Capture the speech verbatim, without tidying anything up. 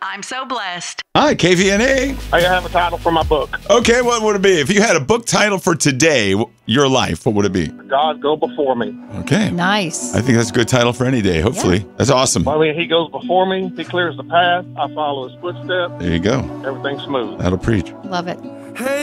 I'm so blessed. Hi, K V N A. I have a title for my book. Okay, what would it be? If you had a book title for today, your life, what would it be? God go before me. Okay. Nice. I think that's a good title for any day, hopefully. Yeah. That's awesome. Well, I mean, he goes before me. He clears the path. I follow his footsteps. There you go. Everything's smooth. That'll preach. Love it.